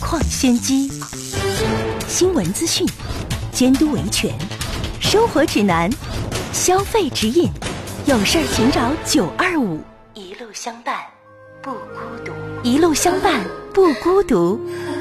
矿先机，新闻资讯，监督维权，生活指南，消费指引，有事儿请找925，一路相伴不孤独，一路相伴不孤独。